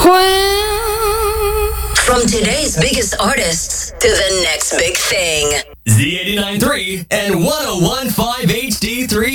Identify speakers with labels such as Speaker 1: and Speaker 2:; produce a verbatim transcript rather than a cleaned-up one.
Speaker 1: From today's biggest artists to the next big thing.
Speaker 2: Z eighty-nine point three and one oh one point five H D three